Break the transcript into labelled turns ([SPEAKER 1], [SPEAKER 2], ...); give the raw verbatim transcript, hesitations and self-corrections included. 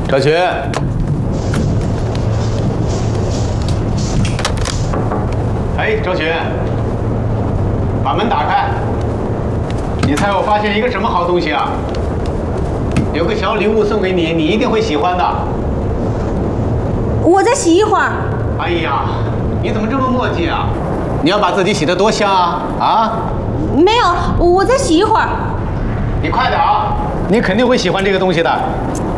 [SPEAKER 1] 赵群，哎，赵群，把门打开。你猜我发现一个什么好东西啊？有个小礼物送给你，你一定会喜欢的。
[SPEAKER 2] 我再洗一会儿。
[SPEAKER 1] 哎呀，你怎么这么磨叽啊？你要把自己洗得多香啊！啊？
[SPEAKER 2] 没有，我再洗一会儿。
[SPEAKER 1] 你快点啊！你肯定会喜欢这个东西的。